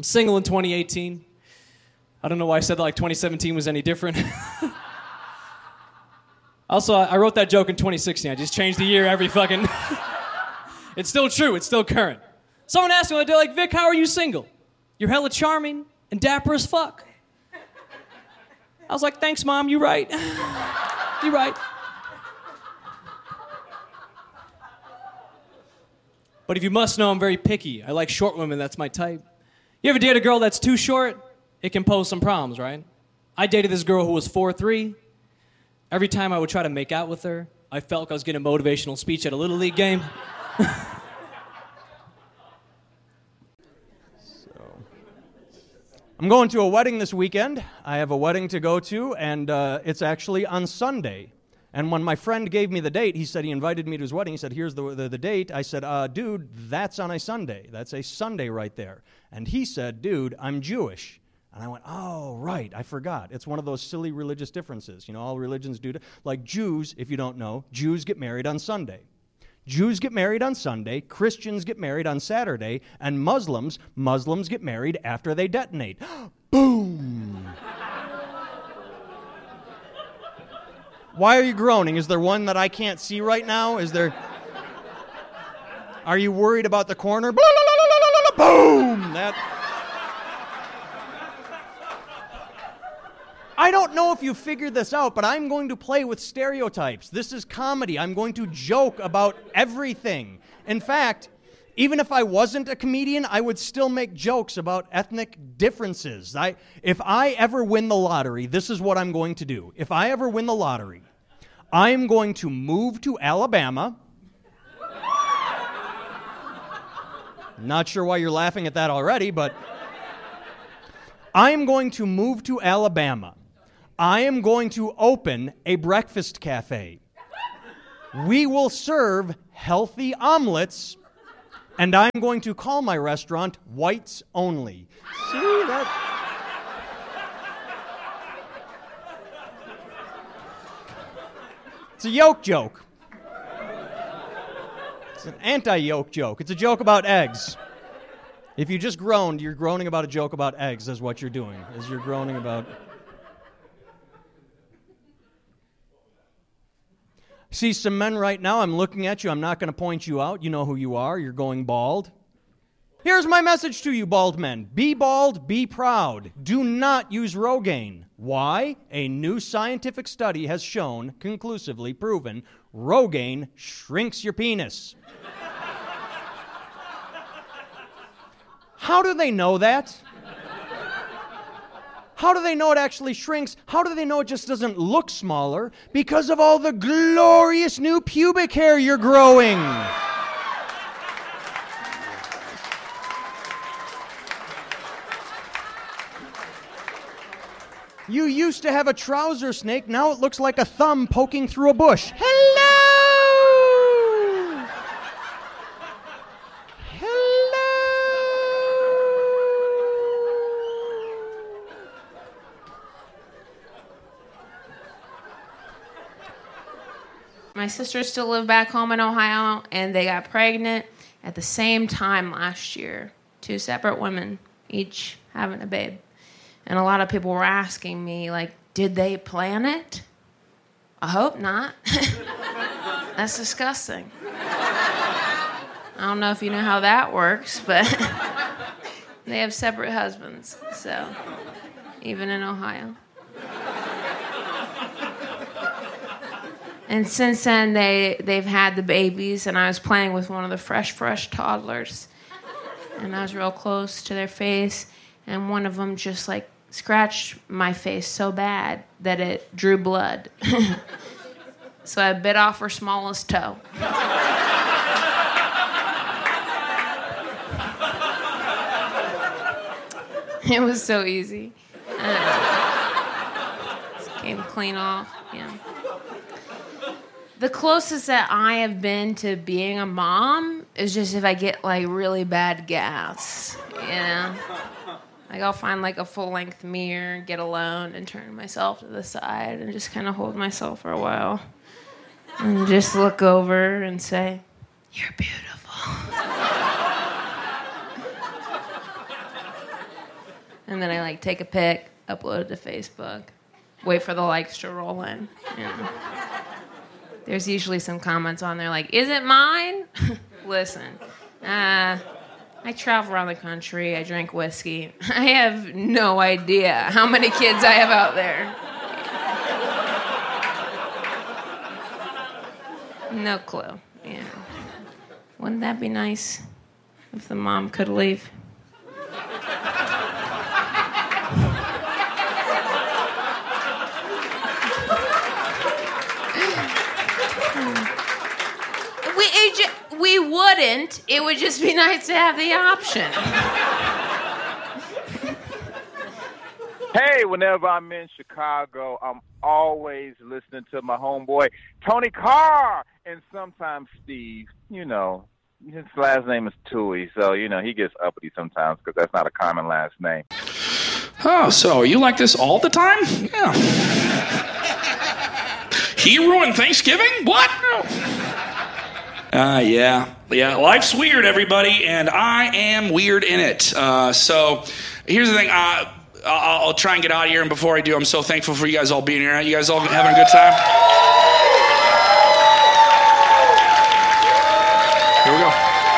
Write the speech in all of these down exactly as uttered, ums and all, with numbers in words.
I'm single in twenty eighteen. I don't know why I said that like twenty seventeen was any different. Also, I wrote that joke in twenty sixteen. I just changed the year every fucking... It's still true. It's still current. Someone asked me one day, like, Vic, how are you single? You're hella charming and dapper as fuck. I was like, thanks, Mom. You right. You right. But if you must know, I'm very picky. I like short women. That's my type. You ever date a girl that's too short? It can pose some problems, right? I dated this girl who was four three. Every time I would try to make out with her, I felt like I was getting a motivational speech at a Little League game. I'm going to a wedding this weekend. I have a wedding to go to, and uh, it's actually on Sunday. And when my friend gave me the date, he said he invited me to his wedding. He said, here's the, the, the date. I said, uh, dude, that's on a Sunday. That's a Sunday right there. And he said, dude, I'm Jewish. And I went, oh, right, I forgot. It's one of those silly religious differences. You know, all religions do. Like Jews, if you don't know, Jews get married on Sunday. Jews get married on Sunday, Christians get married on Saturday, and Muslims, Muslims get married after they detonate. Boom! Why are you groaning? Is there one that I can't see right now? Is there... Are you worried about the corner? Boom! That... I don't know if you figured this out, but I'm going to play with stereotypes. This is comedy. I'm going to joke about everything. In fact, even if I wasn't a comedian, I would still make jokes about ethnic differences. I, if I ever win the lottery, this is what I'm going to do. If I ever win the lottery, I am going to move to Alabama. Not sure why you're laughing at that already, but I am going to move to Alabama. I am going to open a breakfast cafe. We will serve healthy omelets, and I'm going to call my restaurant Whites Only. See that? It's a yolk joke. It's an anti-yolk joke. It's a joke about eggs. If you just groaned, you're groaning about a joke about eggs is what you're doing, is you're groaning about... See some men right now, I'm looking at you, I'm not going to point you out. You know who you are, you're going bald. Here's my message to you, bald men. Be bald, be proud. Do not use Rogaine. Why? A new scientific study has shown, conclusively proven, Rogaine shrinks your penis. How do they know that? How do they know it actually shrinks? How do they know it just doesn't look smaller? Because of all the glorious new pubic hair you're growing. You used to have a trouser snake, now it looks like a thumb poking through a bush. Hello! My sisters still live back home in Ohio, and they got pregnant at the same time last year. Two separate women, each having a babe. And a lot of people were asking me, like, did they plan it? I hope not. That's disgusting. I don't know if you know how that works, but they have separate husbands, so even in Ohio. And since then, they, they've had the babies, and I was playing with one of the fresh, fresh toddlers. And I was real close to their face, and one of them just, like, scratched my face so bad that it drew blood. So I bit off her smallest toe. It was so easy. Uh, just came clean off, yeah. The closest that I have been to being a mom is just if I get, like, really bad gas, you know? Like, I'll find, like, a full-length mirror, get alone, and turn myself to the side and just kind of hold myself for a while. And just look over and say, "You're beautiful." And then I like take a pic, upload it to Facebook, wait for the likes to roll in. You know. There's usually some comments on there like, is it mine? Listen, uh, I travel around the country, I drink whiskey. I have no idea how many kids I have out there. No clue. Yeah. Wouldn't that be nice if the mom could leave? we it ju- we wouldn't. It would just be nice to have the option. Hey, whenever I'm in Chicago, I'm always listening to my homeboy, Tony Carr, and sometimes Steve. You know, his last name is Toohey, so, you know, he gets uppity sometimes because that's not a common last name. Oh, so are you like this all the time? Yeah. He ruined Thanksgiving? What? Uh, yeah. Yeah, life's weird, everybody, and I am weird in it. Uh, so here's the thing. Uh, I'll, I'll try and get out of here, and before I do, I'm so thankful for you guys all being here. You guys all having a good time? Here we go.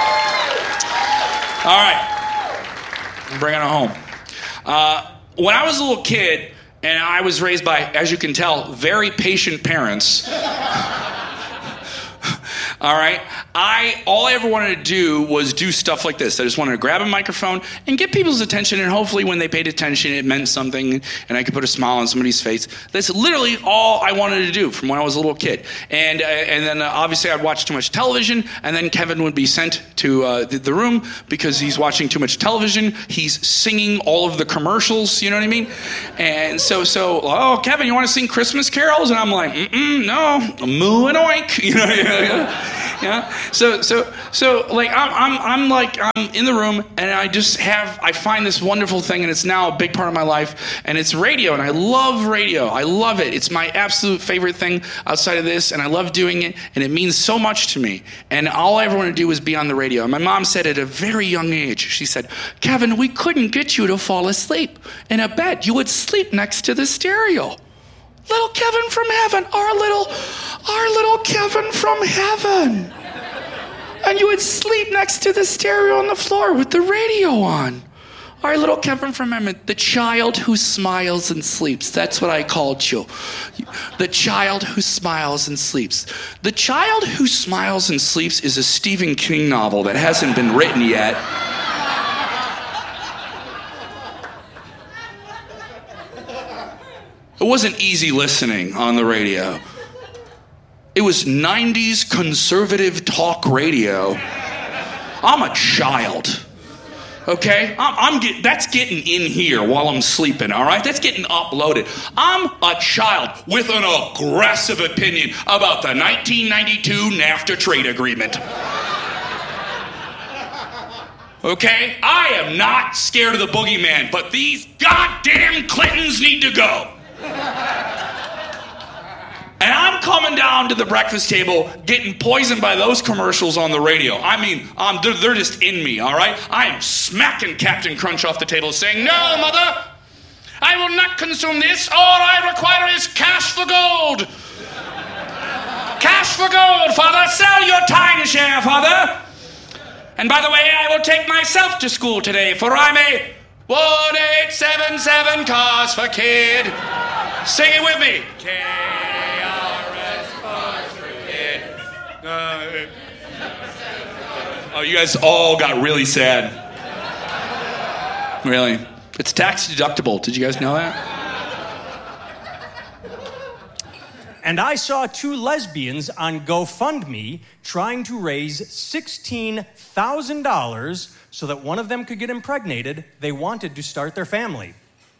All right. Bring it home. Uh, when I was a little kid, and I was raised by, as you can tell, very patient parents. All right, I all I ever wanted to do was do stuff like this. I just wanted to grab a microphone and get people's attention, and hopefully when they paid attention, it meant something, and I could put a smile on somebody's face. That's literally all I wanted to do from when I was a little kid. And uh, and then uh, obviously I'd watch too much television, and then Kevin would be sent to uh, the, the room because he's watching too much television. He's singing all of the commercials, you know what I mean? And so, so oh, Kevin, you want to sing Christmas carols? And I'm like, mm-mm, no, moo and oink, you know, you know. Yeah. So so so like I'm I'm I'm like I'm in the room, and I just have I find this wonderful thing, and it's now a big part of my life, and it's radio, and I love radio. I love it. It's my absolute favorite thing outside of this, and I love doing it, and it means so much to me. And all I ever want to do is be on the radio. And my mom said at a very young age, she said, "Kevin, we couldn't get you to fall asleep in a bed. You would sleep next to the stereo." Little Kevin from heaven, our little, our little Kevin from heaven. And you would sleep next to the stereo on the floor with the radio on. Our little Kevin from heaven, the child who smiles and sleeps. That's what I called you. The child who smiles and sleeps. The Child Who Smiles and Sleeps is a Stephen King novel that hasn't been written yet. It wasn't easy listening on the radio. It was nineties conservative talk radio. I'm a child, okay? I'm, I'm get, that's getting in here while I'm sleeping, all right? That's getting uploaded. I'm a child with an aggressive opinion about the nineteen ninety-two NAFTA trade agreement. Okay? I am not scared of the boogeyman, but these goddamn Clintons need to go. And I'm coming down to the breakfast table getting poisoned by those commercials on the radio. I mean, um, they're, they're just in me, all right? I am smacking Captain Crunch off the table saying, "No, Mother, I will not consume this. All I require is cash for gold. Cash for gold, Father. Sell your timeshare, Father. And by the way, I will take myself to school today, for I'm a one eight seven seven cars for kid." Sing it with me. K R S cars for kid. Uh, oh, you guys all got really sad. Really. It's tax deductible. Did you guys know that? And I saw two lesbians on GoFundMe trying to raise sixteen thousand dollars so that one of them could get impregnated. They wanted to start their family.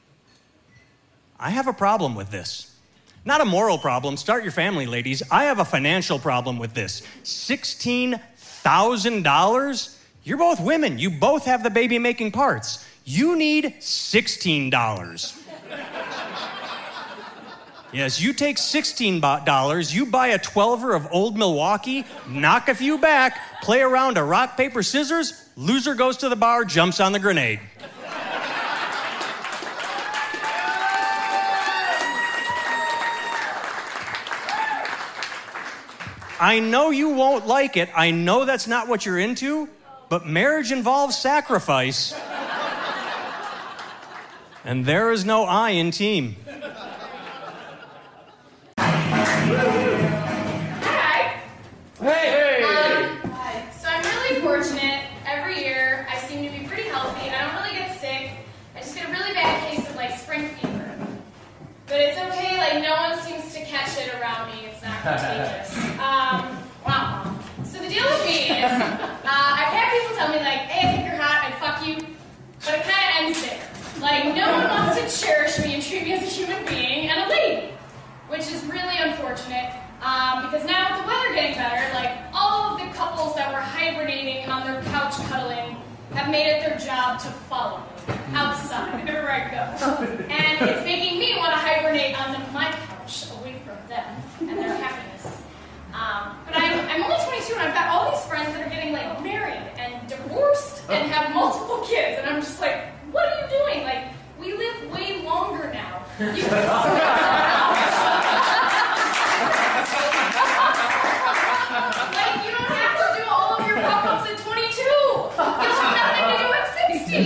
I have a problem with this. Not a moral problem. Start your family, ladies. I have a financial problem with this. sixteen thousand dollars? You're both women. You both have the baby-making parts. You need sixteen dollars. Yes, you take sixteen dollars, you buy a twelver of Old Milwaukee, knock a few back, play around a rock, paper, scissors, loser goes to the bar, jumps on the grenade. I know you won't like it. I know that's not what you're into, but marriage involves sacrifice. And there is no I in team. Hi. Hey! Um, so I'm really fortunate. Every year, I seem to be pretty healthy. I don't really get sick. I just get a really bad case of, like, spring fever. But it's okay. Like, no one seems to catch it around me. It's not contagious. Um, wow. So the deal with me is, uh, I've had people tell me, like, hey, I think you're hot. I'd fuck you. But it kind of ends there. Like, no one wants to cherish me and treat me as a human being and a lady. Which is really unfortunate, um, because now with the weather getting better, like, all of the couples that were hibernating on their couch cuddling have made it their job to follow me outside wherever I go. And it's making me want to hibernate on my couch away from them and their happiness. Um, but I'm, I'm only twenty-two and I've got all these friends that are getting, like, married and divorced and have multiple kids, and I'm just like, what are you doing? Like, we live way longer now. You can Like, you don't have to do all of your pop-ups at twenty-two. You have nothing to do at sixty.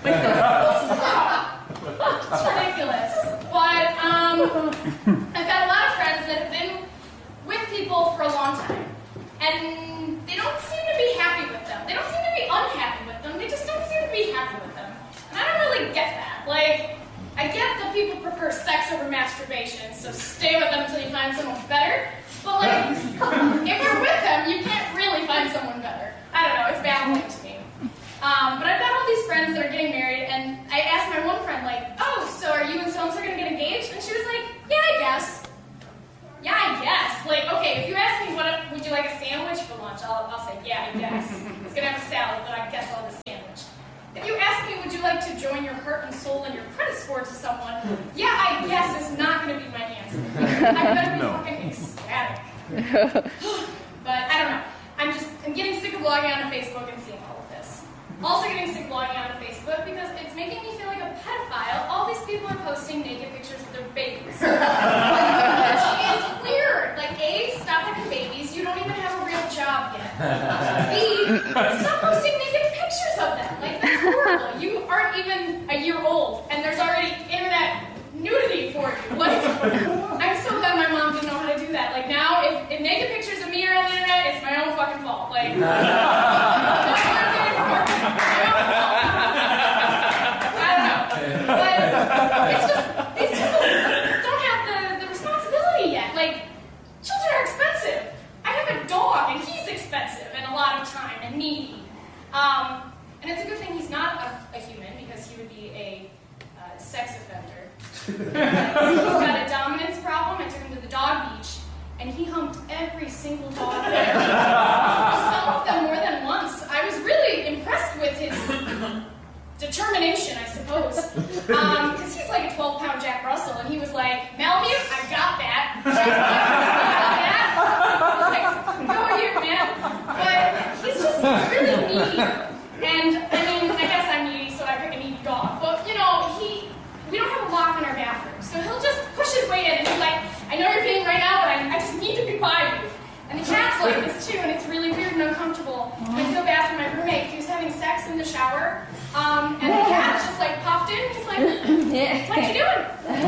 It's ridiculous. But, um, I've got a lot of friends that have been with people for a long time. And they don't seem to be happy with them. They don't seem to be unhappy with them. They just don't seem to be happy with them. And I don't really get that. Like, I get that people prefer sex over masturbation, so stay with them until you find someone better. But, like, if you're with them, you can't really find someone better. I don't know, it's baffling to me. Um, but I've got all these friends that are getting married, and I asked my one friend, like, oh, so are you and so-and-so going to get engaged? And she was like, yeah, I guess. Yeah, I guess. Like, okay, if you ask me, what would you like a sandwich for lunch? I'll, I'll say, yeah, I guess. It's going to have a salad, but I guess I'll have a sandwich. If you ask me, would you like to join your heart and soul and your credit score to someone? Yeah, I guess is not going to be my answer. I better be no. fucking ecstatic. But I don't know. I'm just, I'm getting sick of logging onto Facebook and seeing all of this. Also getting sick of logging onto Facebook because it's making me feel like a pedophile. All these people are posting naked pictures of their babies. Which is weird. Like, A, stop having babies. You don't even have a real job yet. B, stop posting naked pictures of them. Like, that's horrible. You aren't even a year old, and there's already internet nudity for you. Like, I'm so glad my mom didn't know how to do that. Like, now, if, if naked pictures of me are on the internet, it's my own fucking fault. Like, no, I don't know. But it's just, these people don't have the, the responsibility yet. Like, children are expensive. I have a dog, and he's expensive, and a lot of time, and needy. Um, and it's a good thing he's not a, a human, because he would be a uh, sex offender. He's got a dominance problem. I took him to the dog beach, and he humped every single dog there. Some of them more than once. I was really impressed with his determination, I suppose. Um, because he's like a twelve-pound Jack Russell, and he was like, Malamute, I got that. I got that. I was like, go here, man. But he's just really needy. And, I mean, I guess I'm needy, so I pick a needy dog. But, you know, he... we don't have a lock in our bathroom, so he'll just push his way in, and he's like, I know you're peeing right now, but I, I just need to be by you. And the cat's like this too, and it's really weird and uncomfortable. And I feel bad for my roommate. He was having sex in the shower, um, and the cat just like popped in, and he's like, what you doing?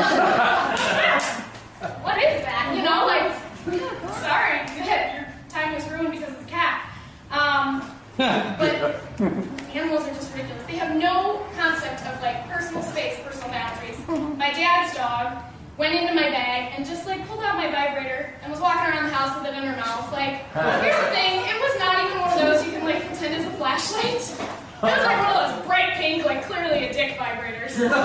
What is that? You know, like, sorry, your time was ruined because of the cat. Um, but animals are just ridiculous. They have no concept of like personal space, personal boundaries. My dad's dog went into my bag and just like pulled out my vibrator and was walking around the house with it in her mouth. Like, here's the thing, it was not even one of those you can like pretend is a flashlight. It was like one of those bright pink, like clearly a dick vibrators. And,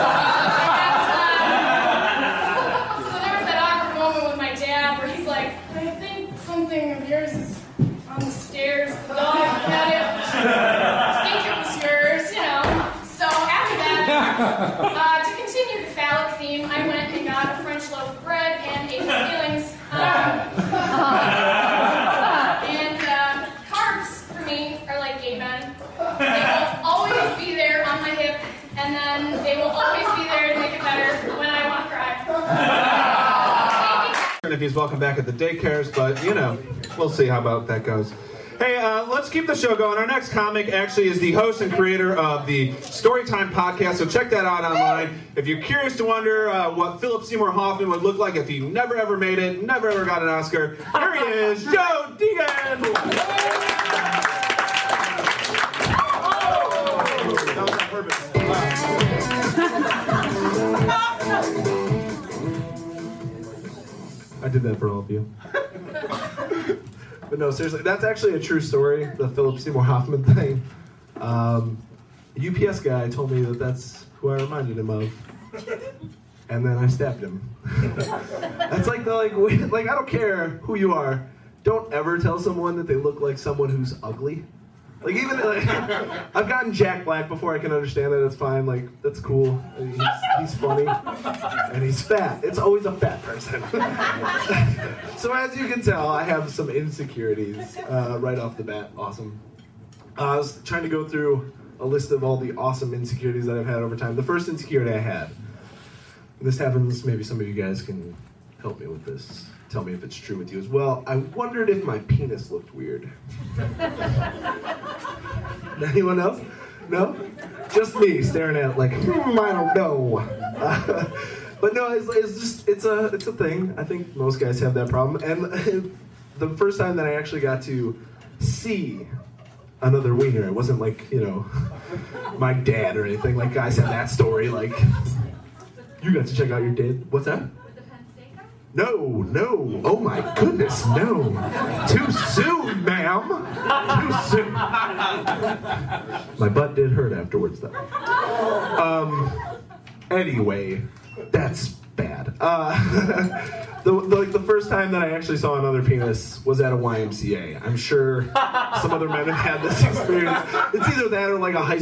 uh, so there was that awkward moment with my dad where he's like, I think something of yours is on the stairs. The dog had it. I think it was yours, you know. So after that, uh, to continue the phallic theme, I went and got a French loaf of bread and ate my feelings. Um, and uh, carbs for me are like gay men. They will always be there on my hip, and then they will always be there to make it better when I want to cry. If he's welcome back at the daycares, but, you know, we'll see how about that goes. Hey, uh, let's keep the show going. Our next comic actually is the host and creator of the Storytime podcast, so check that out online. If you're curious to wonder uh, what Philip Seymour Hoffman would look like if he never ever made it, never ever got an Oscar, here he is, Joe Deegan! That was on purpose. I did that for all of you. But no, seriously, that's actually a true story, the Philip Seymour Hoffman thing. Um, a U P S guy told me that that's who I reminded him of. And then I stabbed him. That's like the, like, like, I don't care who you are. Don't ever tell someone that they look like someone who's ugly. Like, even, like, I've gotten Jack Black before, I can understand that, it's fine, like, that's cool. He's, he's funny, and he's fat. It's always a fat person. So as you can tell, I have some insecurities uh, right off the bat. Awesome. Uh, I was trying to go through a list of all the awesome insecurities that I've had over time. The first insecurity I had, and this happens, maybe some of you guys can help me with this. Tell me if it's true with you as well. I wondered if my penis looked weird. Anyone else? No? Just me staring at it like, hmm, I don't know. Uh, but no, it's, it's just, it's a, it's a thing. I think most guys have that problem. And the first time that I actually got to see another wiener, it wasn't like, you know, my dad or anything. Like, guys have that story, like, you got to check out your dad. What's that? No, no. Oh my goodness, no. Too soon, ma'am. Too soon. My butt did hurt afterwards, though. Um. Anyway, that's bad. Uh, the, the like the first time that I actually saw another penis was at a Y M C A. I'm sure some other men have had this experience. It's either that or like a high